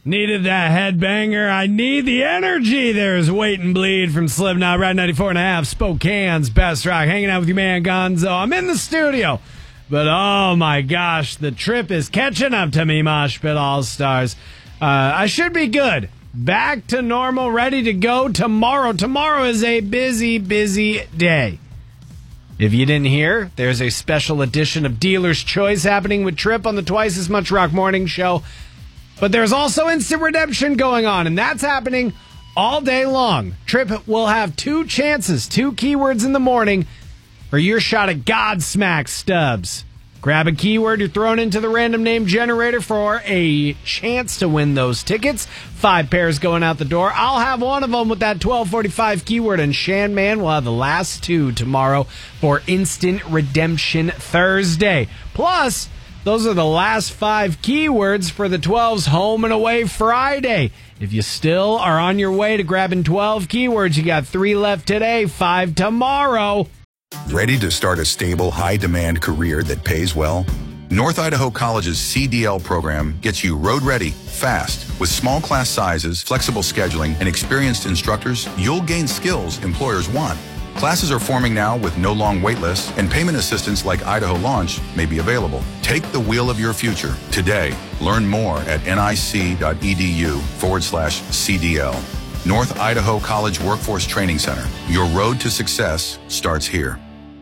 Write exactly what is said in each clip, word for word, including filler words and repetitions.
Needed that headbanger. I need the energy. There's Wait and Bleed from Slipknot, Ride ninety-four and a half, Spokane's Best Rock. Hanging out with you, man, Gonzo. I'm in the studio. But, oh, my gosh, the trip is catching up to me, Mosh Pit All-Stars. Uh, I should be good. Back to normal, ready to go tomorrow. Tomorrow is a busy, busy day. If you didn't hear, there's a special edition of Dealer's Choice happening with Trip on the Twice as Much Rock Morning Show. But there's also instant redemption going on, and that's happening all day long. Trip will have two chances, two keywords in the morning for your shot at Godsmack stubs. Grab a keyword, you're thrown into the random name generator for a chance to win those tickets. Five pairs going out the door. I'll have one of them with that twelve forty-five keyword, and Shan Man will have the last two tomorrow for Instant Redemption Thursday. Plus, those are the last five keywords for the twelve's Home and Away Friday. If you still are on your way to grabbing twelve keywords, you got three left today, five tomorrow. Ready to start a stable, high-demand career that pays well? North Idaho College's C D L program gets you road-ready, fast. With small class sizes, flexible scheduling, and experienced instructors, you'll gain skills employers want. Classes are forming now with no long wait lists, and payment assistance like Idaho Launch may be available. Take the wheel of your future today. Learn more at nic.edu forward slash CDL. North Idaho College Workforce Training Center. Your road to success starts here.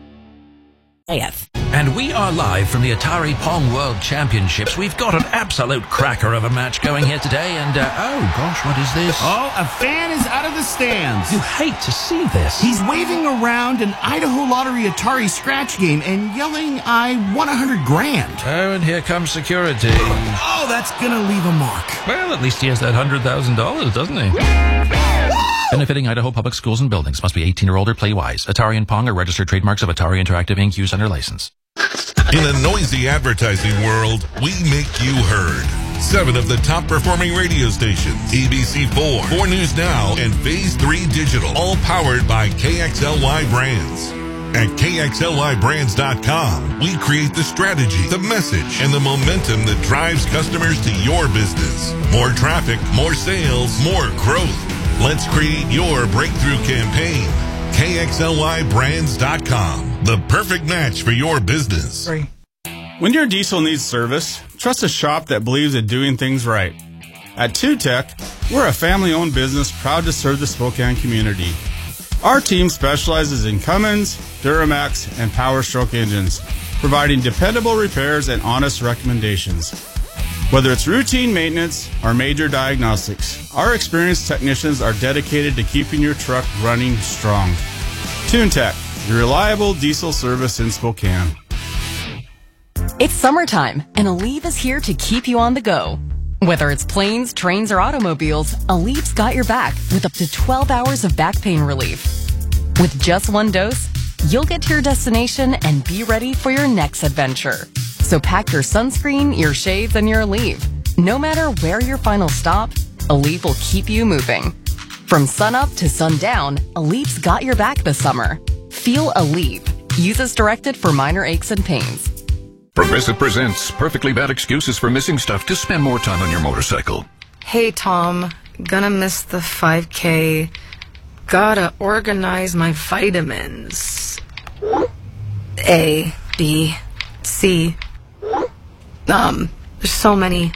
And we are live from the Atari Pong World Championships. We've got an absolute cracker of a match going here today, and uh, oh gosh, what is this? Oh, a fan is out of the stands. You hate to see this. He's waving around an Idaho Lottery Atari scratch game and yelling, I won a hundred grand. Oh, and here comes security. Oh, that's gonna leave a mark. Well, at least he has that hundred thousand dollars, doesn't he? Benefiting Idaho public schools and buildings. Must be eighteen or older. Play wise. Atari and Pong are registered trademarks of Atari Interactive Incorporated. Use under license. In a noisy advertising world, we make you heard. Seven of the top performing radio stations, A B C four, four News Now, and Phase three Digital, all powered by K X L Y Brands. At K X L Y brands dot com, we create the strategy, the message, and the momentum that drives customers to your business. More traffic, more sales, more growth. Let's create your breakthrough campaign. K X L Y brands dot com, the perfect match for your business. When your diesel needs service, trust a shop that believes in doing things right. At Two Tech, we're a family-owned business proud to serve the Spokane community. Our team specializes in Cummins, Duramax, and Power Stroke engines, providing dependable repairs and honest recommendations. Whether it's routine maintenance or major diagnostics, our experienced technicians are dedicated to keeping your truck running strong. TuneTech, your reliable diesel service in Spokane. It's summertime, and Aleve is here to keep you on the go. Whether it's planes, trains, or automobiles, Aleve's got your back with up to twelve hours of back pain relief. With just one dose, you'll get to your destination and be ready for your next adventure. So pack your sunscreen, your shades, and your Aleve. No matter where your final stop, Aleve will keep you moving. From sunup to sundown, Aleve's got your back this summer. Feel Aleve. Use as directed for minor aches and pains. Progressive presents Perfectly Bad Excuses for Missing Stuff to Spend More Time on Your Motorcycle. Hey, Tom. Gonna miss the five K. Gotta organize my vitamins. A, B, C. Um, there's so many.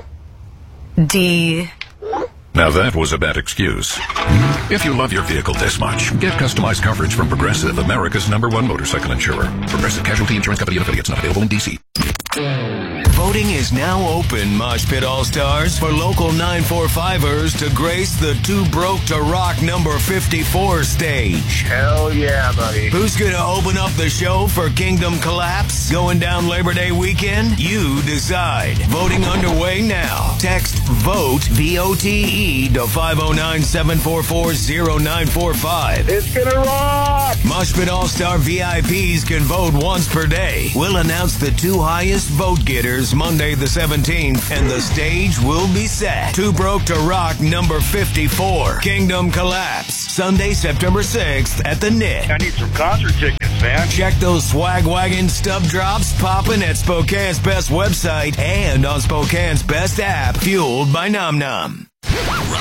D. Now that was a bad excuse. If you love your vehicle this much, get customized coverage from Progressive, America's number one motorcycle insurer. Progressive Casualty Insurance Company and affiliates, not available in D C. Voting is now open, Mosh Pit All-Stars, for local nine forty-fivers to grace the Too Broke to Rock number fifty-four stage. Hell yeah, buddy. Who's gonna open up the show for Kingdom Collapse going down Labor Day weekend? You decide. Voting underway now. Text VOTE, V O T E, to five oh nine, seven four four, oh nine four five. It's gonna rock! Mosh Pit All-Star V I Ps can vote once per day. We'll announce the two highest vote getters Monday the seventeenth, and the stage will be set. Too Broke to Rock number fifty-four. Kingdom Collapse. Sunday, September sixth at the Nick. I need some concert tickets, man. Check those swag wagon stub drops popping at Spokane's Best website and on Spokane's Best app, fueled by Nom Nom.